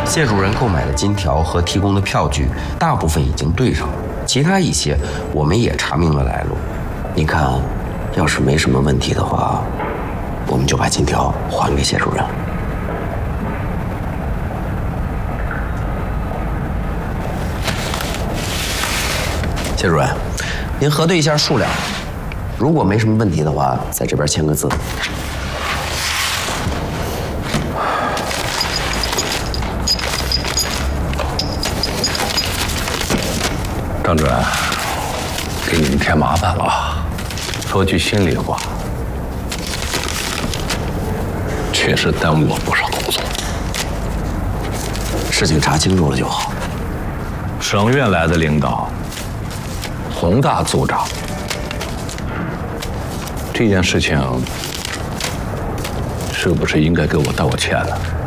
谢主任购买的金条和提供的票据大部分已经对上了，其他一些我们也查明了来路。你看，要是没什么问题的话，我们就把金条还给谢主任。谢主任，您核对一下数量，如果没什么问题的话，在这边签个字。 张主任，给你们添麻烦了。说句心里话，确实耽误我不少工作。 事情查清楚了就好。 省院来的领导，洪大组长，这件事情是不是应该给我道个歉呢？